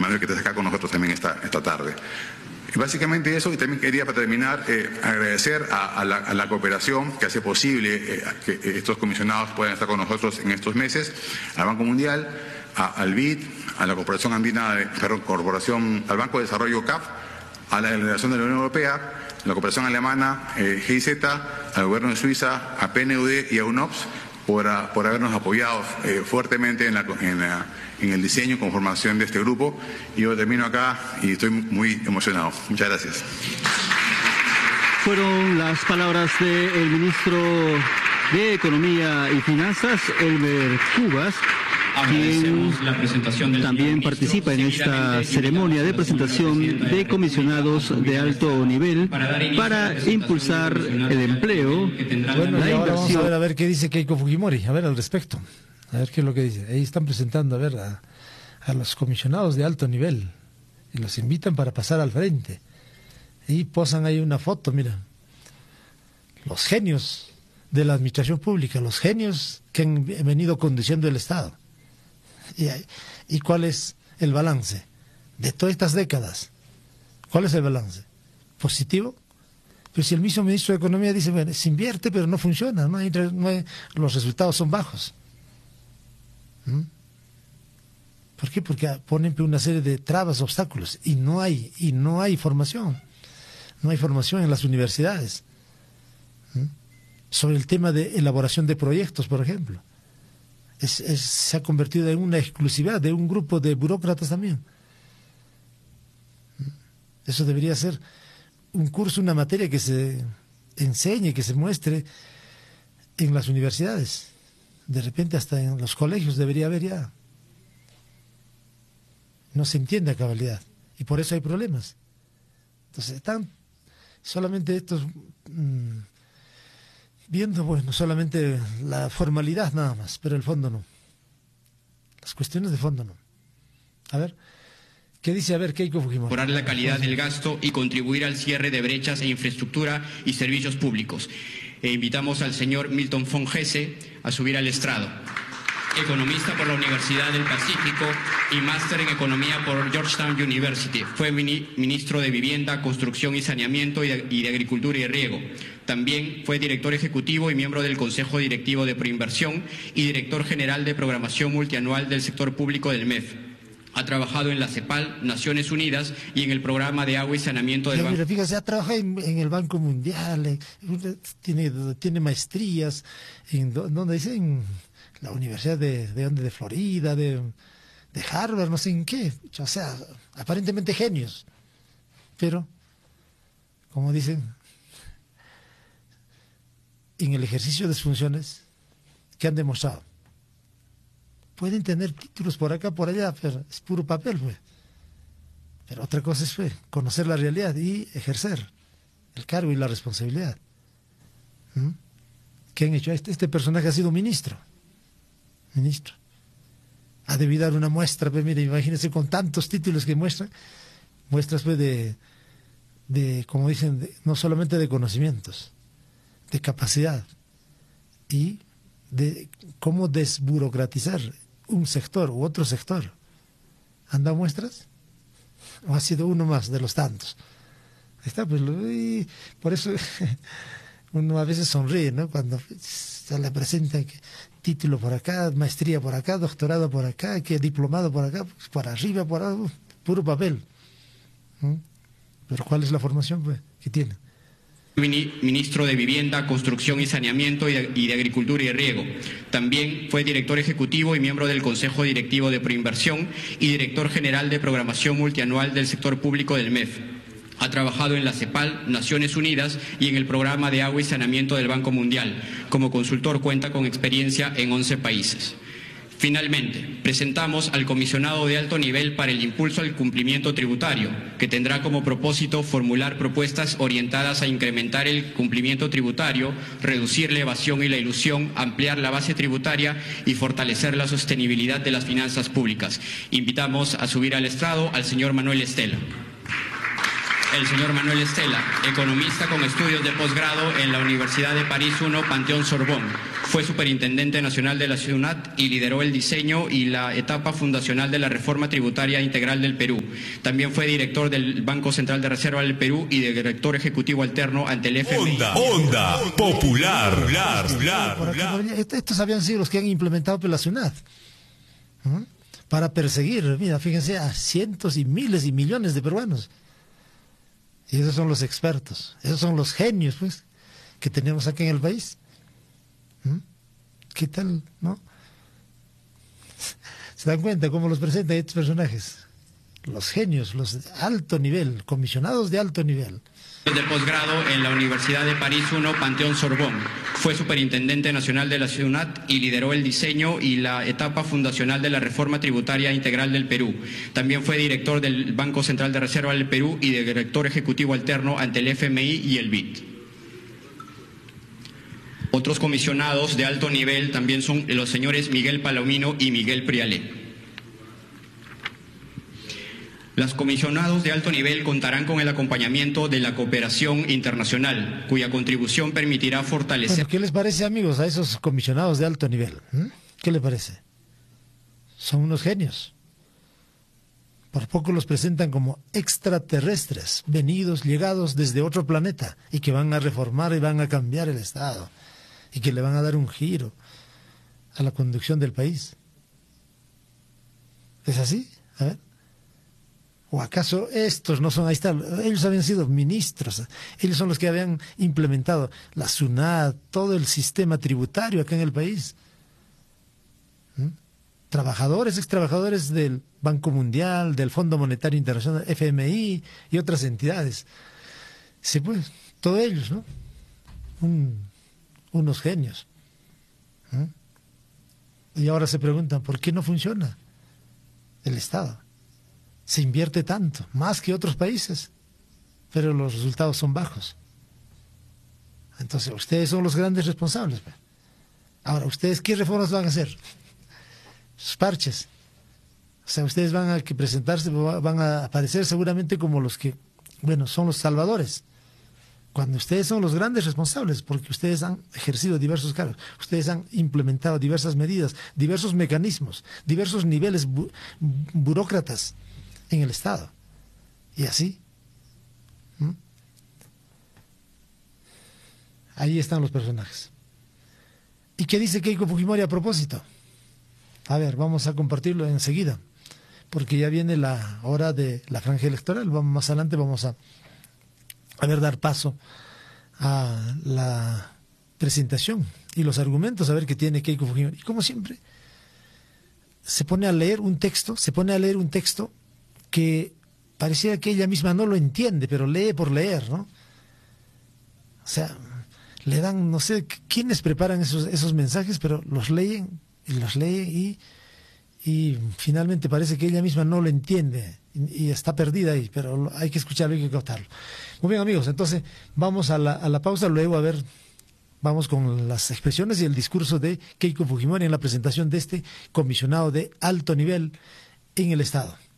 Manuel, que estás acá con nosotros también esta tarde. Y básicamente eso, y también quería para terminar agradecer a la cooperación que hace posible que estos comisionados puedan estar con nosotros en estos meses, al Banco Mundial, al BID, a la Corporación Andina, al Banco de Desarrollo CAF, a la delegación de la Unión Europea, la cooperación alemana, GIZ, al gobierno de Suiza, a PNUD y a UNOPS por habernos apoyado fuertemente en el diseño y conformación de este grupo. Y yo termino acá y estoy muy emocionado. Muchas gracias. Fueron las palabras del ministro de Economía y Finanzas, Elmer Cubas, quien también participa en esta ceremonia de presentación de comisionados de alto nivel para impulsar el empleo, bueno, la y ahora inversión. vamos a ver qué dice Keiko Fujimori, a ver al respecto, a ver qué es lo que dice. Ahí están presentando a los comisionados de alto nivel y los invitan para pasar al frente y posan ahí una foto, mira, los genios de la administración pública, los genios que han venido conduciendo el Estado. ¿Y cuál es el balance de todas estas décadas? ¿Cuál es el balance? ¿Positivo? Pues si el mismo ministro de Economía dice, bueno, se invierte pero no funciona, los resultados son bajos. ¿Por qué? Porque ponen una serie de trabas, obstáculos, y no hay formación. No hay formación en las universidades sobre el tema de elaboración de proyectos, por ejemplo. Se ha convertido en una exclusividad de un grupo de burócratas también. Eso debería ser un curso, una materia que se enseñe, que se muestre en las universidades. De repente hasta en los colegios debería haber ya. No se entiende a cabalidad y por eso hay problemas. Entonces están solamente estos viendo, bueno, solamente la formalidad nada más, pero el fondo no. Las cuestiones de fondo no. A ver, ¿qué dice? A ver, Keiko Fujimori. Mejorar la calidad del gasto y contribuir al cierre de brechas en infraestructura y servicios públicos. Invitamos al señor Milton von Hesse a subir al estrado. Economista por la Universidad del Pacífico y máster en Economía por Georgetown University. Fue ministro de Vivienda, Construcción y Saneamiento y de Agricultura y Riego. También fue director ejecutivo y miembro del Consejo Directivo de Proinversión y director general de Programación Multianual del Sector Público del MEF. Ha trabajado en la CEPAL, Naciones Unidas y en el Programa de Agua y Saneamiento del Banco. Mira, fíjate, ha trabajado en el Banco Mundial, tiene maestrías, ¿dónde dicen? La Universidad de Florida, de Harvard, no sé en qué. O sea, aparentemente genios. Pero, como dicen, en el ejercicio de sus funciones, ¿qué han demostrado? Pueden tener títulos por acá, por allá, pero es puro papel, pues. Pero otra cosa es conocer la realidad y ejercer el cargo y la responsabilidad. ¿Qué han hecho? Este personaje ha sido ministro. Ha debido dar una muestra, pues mire, imagínense con tantos títulos que muestras pues de como dicen, no solamente de conocimientos, de capacidad y de cómo desburocratizar un sector u otro sector. ¿Han dado muestras? ¿O ha sido uno más de los tantos? Ahí está, pues, y por eso uno a veces sonríe, ¿no? Cuando se le presenta título por acá, maestría por acá, doctorado por acá, que diplomado por acá, pues por arriba, por abajo, puro papel. Pero ¿cuál es la formación que tiene? Ministro de Vivienda, Construcción y Saneamiento y de Agricultura y Riego. También fue director ejecutivo y miembro del Consejo Directivo de Proinversión y director general de Programación Multianual del Sector Público del MEF. Ha trabajado en la CEPAL, Naciones Unidas y en el Programa de Agua y Saneamiento del Banco Mundial. Como consultor cuenta con experiencia en 11 países. Finalmente, presentamos al comisionado de alto nivel para el impulso al cumplimiento tributario, que tendrá como propósito formular propuestas orientadas a incrementar el cumplimiento tributario, reducir la evasión y la elusión, ampliar la base tributaria y fortalecer la sostenibilidad de las finanzas públicas. Invitamos a subir al estrado al señor Manuel Estela. el señor Manuel Estela, economista con estudios de posgrado en la Universidad de París I, Panteón Sorbonne. Fue superintendente nacional de la SUNAT y lideró el diseño y la etapa fundacional de la reforma tributaria integral del Perú. También fue director del Banco Central de Reserva del Perú y director ejecutivo alterno ante el FMI. Onda Popular. Estos habían sido los que han implementado la SUNAT. Para perseguir, mira, fíjense, a cientos y miles y millones de peruanos. Y esos son los expertos, esos son los genios, pues, que tenemos aquí en el país. ¿Qué tal, no? ¿Se dan cuenta cómo los presentan estos personajes? Los genios, los de alto nivel, comisionados de alto nivel. De posgrado en la Universidad de París I, Panteón Sorbonne. Fue superintendente nacional de la SUNAT y lideró el diseño y la etapa fundacional de la reforma tributaria integral del Perú. También fue director del Banco Central de Reserva del Perú y director ejecutivo alterno ante el FMI y el BID. Otros comisionados de alto nivel también son los señores Miguel Palomino y Miguel Prialé. Los comisionados de alto nivel contarán con el acompañamiento de la cooperación internacional, cuya contribución permitirá fortalecer... Bueno, ¿qué les parece, amigos, a esos comisionados de alto nivel? ¿Qué les parece? Son unos genios. Por poco los presentan como extraterrestres, llegados desde otro planeta, y que van a reformar y van a cambiar el Estado, y que le van a dar un giro a la conducción del país. ¿Es así? A ver. ¿O acaso estos no son, ahí está, ellos habían sido ministros, ellos son los que habían implementado la SUNAT, todo el sistema tributario acá en el país? Trabajadores, extrabajadores del Banco Mundial, del Fondo Monetario Internacional, FMI y otras entidades. Sí, pues, todos ellos, ¿no? Unos genios. Y ahora se preguntan, ¿por qué no funciona el Estado? Se invierte tanto, más que otros países, pero los resultados son bajos. Entonces, ustedes son los grandes responsables. Ahora, ¿ustedes qué reformas van a hacer? Sus parches. O sea, ustedes van a que presentarse, van a aparecer seguramente como los que, bueno, son los salvadores. Cuando ustedes son los grandes responsables, porque ustedes han ejercido diversos cargos, ustedes han implementado diversas medidas, diversos mecanismos, diversos niveles burócratas en el Estado. Y así. Ahí están los personajes. ¿Y qué dice Keiko Fujimori a propósito? A ver, vamos a compartirlo enseguida, porque ya viene la hora de la franja electoral. Más adelante vamos a dar paso a la presentación y los argumentos, a ver qué tiene Keiko Fujimori. Y como siempre, se pone a leer un texto que pareciera que ella misma no lo entiende, pero lee por leer, ¿no? O sea, le dan, no sé quiénes preparan esos mensajes, pero los leen y finalmente parece que ella misma no lo entiende y está perdida ahí, pero hay que escucharlo, hay que captarlo. Muy bien, amigos, entonces vamos a la pausa, luego vamos con las expresiones y el discurso de Keiko Fujimori en la presentación de este comisionado de alto nivel en el Estado.